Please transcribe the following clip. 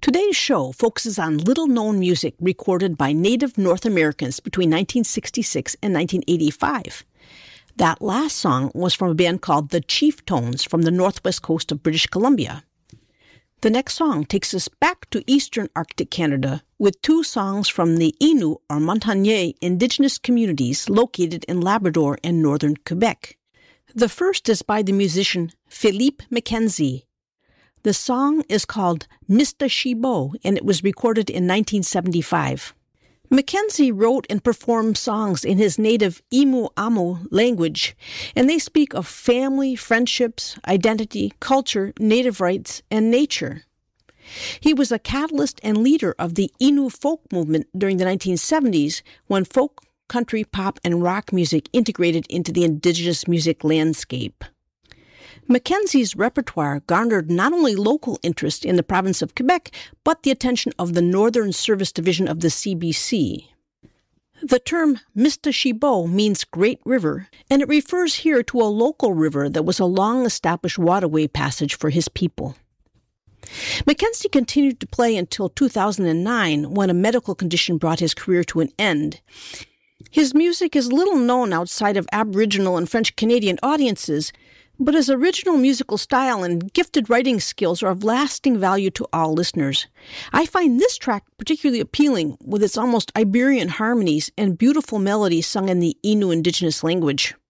Today's show focuses on little-known music recorded by Native North Americans between 1966 and 1985. That last song was from a band called the Chieftones from the northwest coast of British Columbia. The next song takes us back to eastern Arctic Canada with two songs from the Innu or Montagnais indigenous communities located in Labrador and northern Quebec. The first is by the musician Philippe Mackenzie. The song is called Mista Shibo, and it was recorded in 1975. Mackenzie wrote and performed songs in his native Imu-Amu language, and they speak of family, friendships, identity, culture, native rights, and nature. He was a catalyst and leader of the Innu folk movement during the 1970s, when folk, country, pop, and rock music integrated into the indigenous music landscape. Mackenzie's repertoire garnered not only local interest in the province of Quebec, but the attention of the Northern Service Division of the CBC. The term Mista Shibo means Great River, and it refers here to a local river that was a long-established waterway passage for his people. Mackenzie continued to play until 2009, when a medical condition brought his career to an end. His music is little known outside of Aboriginal and French-Canadian audiences, but his original musical style and gifted writing skills are of lasting value to all listeners. I find this track particularly appealing with its almost Iberian harmonies and beautiful melodies sung in the Innu indigenous language.